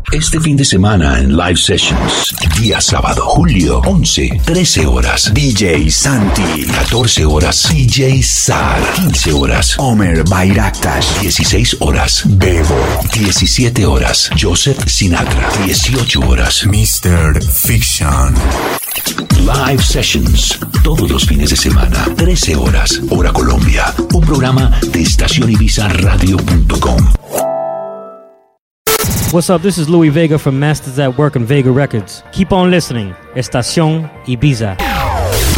Este fin de semana en Live Sessions. Día sábado, julio 11, 13 horas. DJ Santi. 14 horas. DJ Sar. 15 horas. Omer Bayraktas. 16 horas. Bebo. 17 horas. Joseph Sinatra. 18 horas. Mr. Fiction. Live Sessions. Todos los fines de semana. 13 horas. Hora Colombia. Un programa de estacionibizarradio.com. What's up? This is Louis Vega from Masters at Work and Vega Records. Keep on listening. Estación Ibiza.